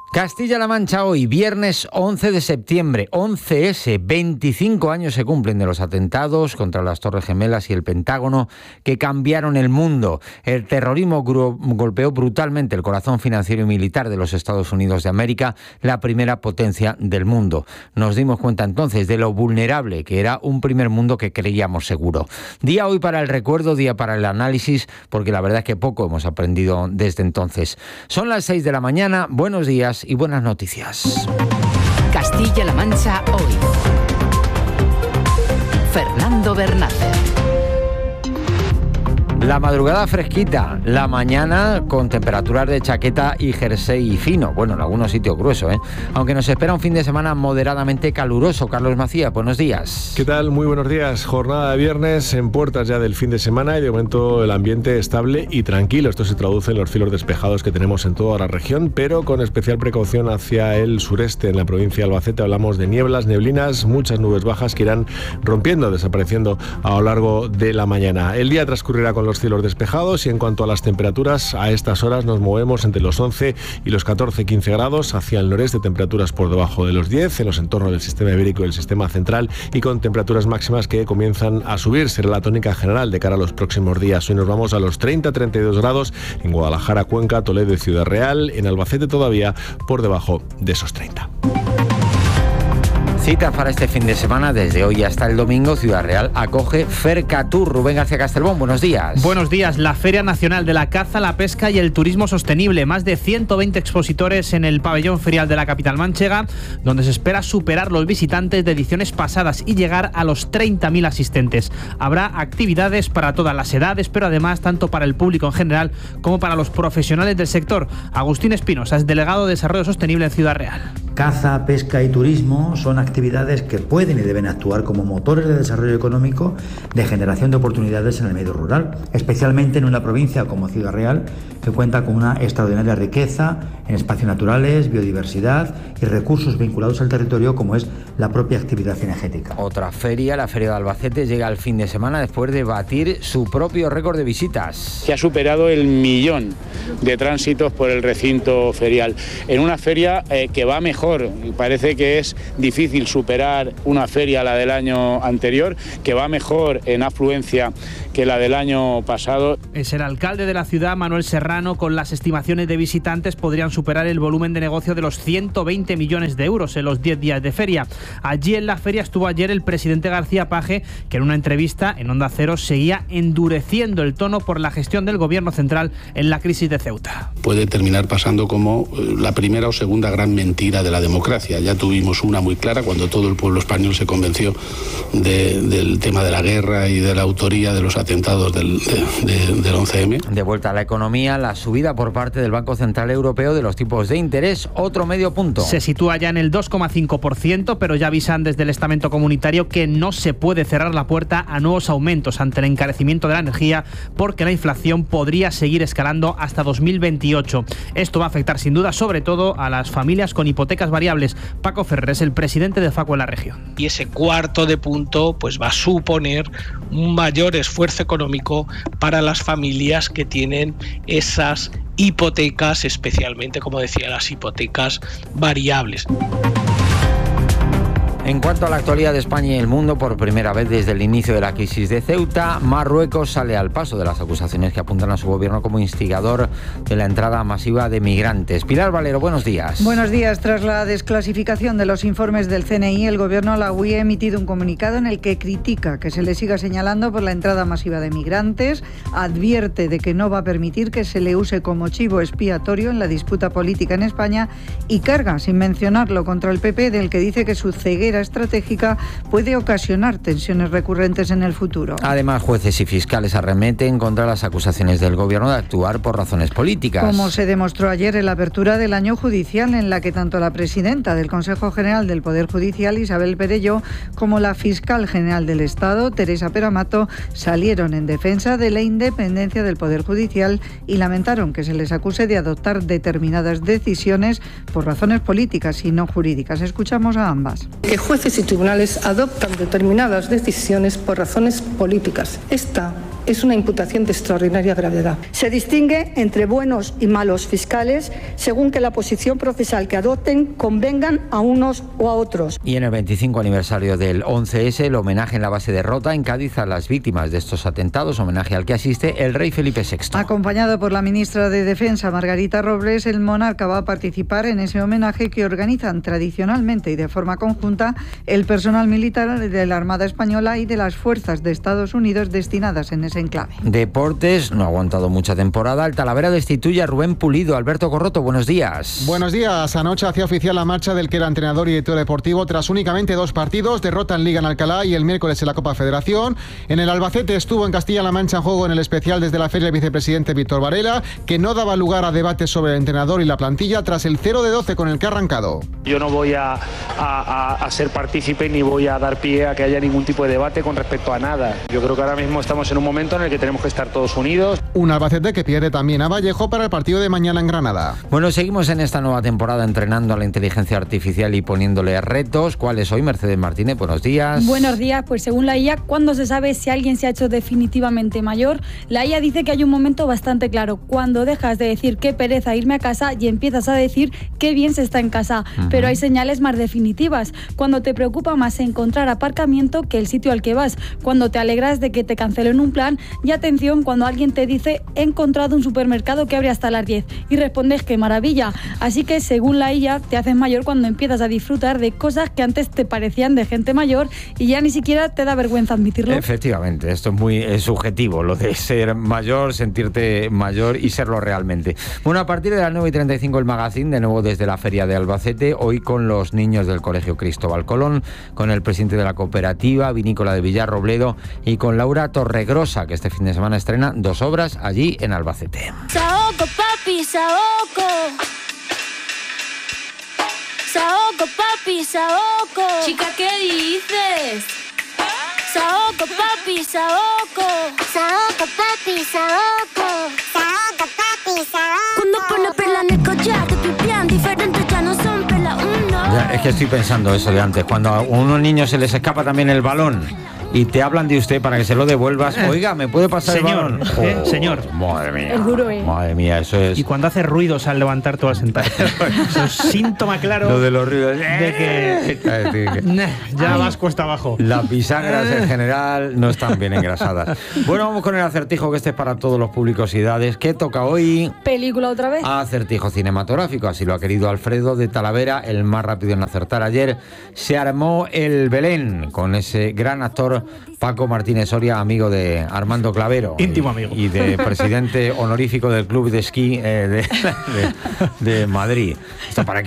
Castilla-La Mancha hoy, viernes 11 de septiembre, 11S, 25 años se cumplen de los atentados contra las Torres Gemelas y el Pentágono que cambiaron el mundo. El terrorismo golpeó brutalmente el corazón financiero y militar de los Estados Unidos de América, la primera potencia del mundo. Nos dimos cuenta entonces de lo vulnerable que era un primer mundo que creíamos seguro. Día hoy para el recuerdo, día para el análisis, porque la verdad es que poco hemos aprendido desde entonces. Son las 6 de la mañana, buenos días y buenas noticias. Castilla-La Mancha hoy. Fernando Bernácer. La madrugada fresquita, la mañana con temperaturas de chaqueta y jersey fino. Bueno, en algunos sitios grueso, Aunque nos espera un fin de semana moderadamente caluroso. Carlos Macías, buenos días. ¿Qué tal? Muy buenos días. Jornada de viernes en puertas ya del fin de semana y de momento el ambiente estable y tranquilo. Esto se traduce en los cielos despejados que tenemos en toda la región, pero con especial precaución hacia el sureste. En la provincia de Albacete hablamos de nieblas, neblinas, muchas nubes bajas que irán rompiendo, desapareciendo a lo largo de la mañana. El día transcurrirá con los cielos despejados y en cuanto a las temperaturas, a estas horas nos movemos entre los 11 y los 14-15 grados, hacia el noreste temperaturas por debajo de los 10, en los entornos del sistema ibérico y el sistema central, y con temperaturas máximas que comienzan a subir. Será la tónica general de cara a los próximos días. Hoy nos vamos a los 30-32 grados en Guadalajara, Cuenca, Toledo y Ciudad Real, en Albacete todavía por debajo de esos 30. Cita para este fin de semana, desde hoy hasta el domingo, Ciudad Real acoge Fercatur. Rubén García Castelbón, buenos días. Buenos días. La Feria Nacional de la Caza, la Pesca y el Turismo Sostenible. Más de 120 expositores en el pabellón ferial de la capital manchega, donde se espera superar los visitantes de ediciones pasadas y llegar a los 30.000 asistentes. Habrá actividades para todas las edades, pero además tanto para el público en general como para los profesionales del sector. Agustín Espinosa es delegado de Desarrollo Sostenible en Ciudad Real. Caza, pesca y turismo son actividades que pueden y deben actuar como motores de desarrollo económico, de generación de oportunidades en el medio rural, especialmente en una provincia como Ciudad Real, que cuenta con una extraordinaria riqueza en espacios naturales, biodiversidad y recursos vinculados al territorio, como es la propia actividad cinegética. Otra feria, la Feria de Albacete, llega al fin de semana después de batir su propio récord de visitas. Se ha superado el 1.000.000 de tránsitos por el recinto ferial, en una feria que va mejor. Parece que es difícil superar una feria, la del año anterior, que va mejor en afluencia que la del año pasado. Es el alcalde de la ciudad, Manuel Serrano. Con las estimaciones de visitantes podrían superar el volumen de negocio de los 120 millones de euros en los 10 días de feria. Allí en la feria estuvo ayer el presidente García Page, que en una entrevista en Onda Cero seguía endureciendo el tono por la gestión del gobierno central en la crisis de Ceuta. Puede terminar pasando como la primera o segunda gran mentira de la democracia. Ya tuvimos una muy clara cuando todo el pueblo español se convenció del tema de la guerra y de la autoría de los atentados del 11M. De vuelta a la economía, la subida por parte del Banco Central Europeo de los tipos de interés, otro medio punto. Se sitúa ya en el 2,5%, pero ya avisan desde el estamento comunitario que no se puede cerrar la puerta a nuevos aumentos ante el encarecimiento de la energía, porque la inflación podría seguir escalando hasta 2028. Esto va a afectar sin duda sobre todo a las familias con hipotecas variables. Paco Ferrer es el presidente de FACO en la región. Y ese cuarto de punto pues va a suponer un mayor esfuerzo económico para las familias que tienen esas hipotecas, especialmente, como decía, las hipotecas variables. En cuanto a la actualidad de España y el mundo, por primera vez desde el inicio de la crisis de Ceuta, Marruecos sale al paso de las acusaciones que apuntan a su gobierno como instigador de la entrada masiva de migrantes. Pilar Valero, buenos días. Buenos días. Tras la desclasificación de los informes del CNI, el gobierno alauí ha emitido un comunicado en el que critica que se le siga señalando por la entrada masiva de migrantes, advierte de que no va a permitir que se le use como chivo expiatorio en la disputa política en España y carga, sin mencionarlo, contra el PP, del que dice que su ceguera estratégica puede ocasionar tensiones recurrentes en el futuro. Además, jueces y fiscales arremeten contra las acusaciones del gobierno de actuar por razones políticas. Como se demostró ayer en la apertura del año judicial, en la que tanto la presidenta del Consejo General del Poder Judicial, Isabel Perelló, como la fiscal general del Estado, Teresa Peramato, salieron en defensa de la independencia del Poder Judicial y lamentaron que se les acuse de adoptar determinadas decisiones por razones políticas y no jurídicas. Escuchamos a ambas. Que jueces y tribunales adoptan determinadas decisiones por razones políticas. Esta es una imputación de extraordinaria gravedad. Se distingue entre buenos y malos fiscales según que la posición procesal que adopten convengan a unos o a otros. Y en el 25 aniversario del 11S, el homenaje en la base de Rota, en Cádiz, a las víctimas de estos atentados, homenaje al que asiste el rey Felipe VI. Acompañado por la ministra de Defensa, Margarita Robles, el monarca va a participar en ese homenaje que organizan tradicionalmente y de forma conjunta el personal militar de la Armada Española y de las fuerzas de Estados Unidos destinadas en ese enclave. Deportes, no ha aguantado mucha temporada. El Talavera destituye a Rubén Pulido. Alberto Corroto, buenos días. Buenos días. Anoche hacía oficial la marcha del que era entrenador y director deportivo tras únicamente 2 partidos, derrota en Liga en Alcalá y el miércoles en la Copa Federación. En el Albacete estuvo en Castilla-La Mancha en juego en el especial desde la feria el vicepresidente Víctor Varela, que no daba lugar a debates sobre el entrenador y la plantilla tras el 0-12 con el que ha arrancado. Yo no voy a ser partícipe ni voy a dar pie a que haya ningún tipo de debate con respecto a nada. Yo creo que ahora mismo estamos en un momento en el que tenemos que estar todos unidos. Un Albacete que pierde también a Vallejo para el partido de mañana en Granada. Bueno, seguimos en esta nueva temporada entrenando a la inteligencia artificial y poniéndole retos. ¿Cuál es hoy? Mercedes Martínez, buenos días. Buenos días. Pues según la IA, ¿cuándo se sabe si alguien se ha hecho definitivamente mayor? La IA dice que hay un momento bastante claro, cuando dejas de decir qué pereza irme a casa y empiezas a decir qué bien se está en casa. Pero hay señales más definitivas, cuando te preocupa más encontrar aparcamiento que el sitio al que vas, cuando te alegras de que te cancelen un plan, y atención cuando alguien te dice he encontrado un supermercado que abre hasta las 10 y respondes qué maravilla. Así que según la IA te haces mayor cuando empiezas a disfrutar de cosas que antes te parecían de gente mayor y ya ni siquiera te da vergüenza admitirlo. Efectivamente, esto es muy subjetivo, lo de ser mayor, sentirte mayor y serlo realmente. Bueno, a partir de las 9:35 el Magazine, de nuevo desde la Feria de Albacete, hoy con los niños del Colegio Cristóbal Colón, con el presidente de la cooperativa vinícola de Villarrobledo y con Laura Torregrosa, que este fin de semana estrena 2 obras allí en Albacete. Saoco, papi, saoco. Saoco, papi, saoco. Chica, ¿qué dices? Saoco, papi, saoco. Saoco, papi, saoco. Saoco, papi, saoco. Cuando pone perla en el collar, te pipián diferentes, ya no son perla uno. Ya, es que estoy pensando eso de antes, cuando a unos niños se les escapa también el balón y te hablan de usted para que se lo devuelvas. Oiga, ¿me puede pasar señor, el balón? Señor. Madre mía. Es duro, Madre mía, eso es. Y cuando hace ruidos al levantarte o al sentarte. Eso es síntoma claro. Lo de los ruidos. De que ya vas cuesta abajo. Las bisagras en general no están bien engrasadas. Bueno, vamos con el acertijo, que este es para todos los públicos y edades. ¿Qué toca hoy? ¿Película otra vez? Acertijo cinematográfico, así lo ha querido Alfredo de Talavera, el más rápido en acertar. Ayer se armó el Belén con ese gran actor Paco Martínez Soria, amigo de Armando Clavero. Íntimo amigo. Y de presidente honorífico del club de esquí de Madrid. Esto para